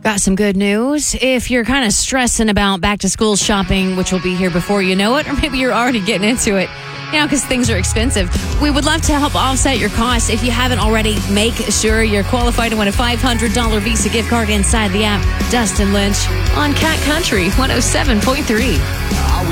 Got some good news. If you're kind of stressing about back to school shopping, which will be here before you know it, or maybe you're already getting into it, because things are expensive, we would love to help offset your costs. If you haven't already, make sure you're qualified to win a $500 Visa gift card inside the app. Dustin Lynch on Cat Country 107.3.